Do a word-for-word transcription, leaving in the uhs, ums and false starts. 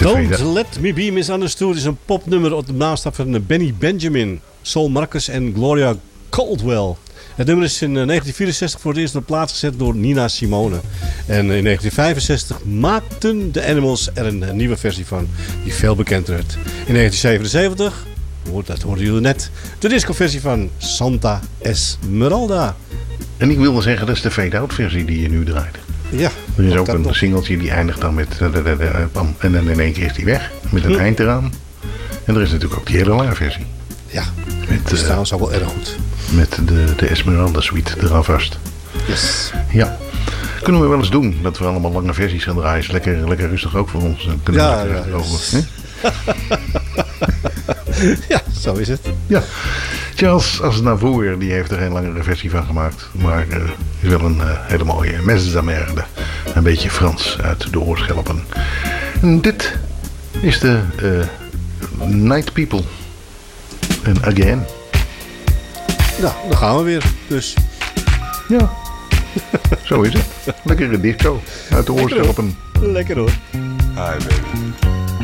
tevreden. Don't Let Me Be Misunderstood is een popnummer op de naamstaf van Benny Benjamin, Sol Marcus en Gloria Caldwell. Het nummer is in negentien vierenzestig voor het eerst op de plaats gezet door Nina Simone. En in negentien vijfenzestig maakten de Animals er een nieuwe versie van die veel bekender werd. In negentien zevenenzeventig, dat hoorden jullie net, de discoversie van Santa Esmeralda. En ik wilde zeggen, dat is de fade-out versie die je nu draait. Ja, er is ook een nog. singeltje die eindigt dan met de, de, de, de, pam, en dan in één keer is die weg met een hm. eind eraan. En er is natuurlijk ook die hele lange versie. Ja, met, dat is uh, trouwens ook wel erg goed. Met de, de Esmeralda Suite eraan vast. Yes. Ja. Kunnen we wel eens doen dat we allemaal lange versies gaan draaien. Is lekker, lekker rustig ook voor ons. Kunnen ja, we ja, ja, over, yes. Ja, zo is het. Ja. Charles Aznavour, die heeft er geen langere versie van gemaakt. Maar uh, is wel een uh, hele mooie Mes de Merde. Een beetje Frans uit de oorschelpen. En dit is de uh, Night People. En Again. Nou, dan gaan we weer. Dus. Ja. Zo is het. Lekkere disco uit de oorschelpen. Lekker hoor. Hi baby.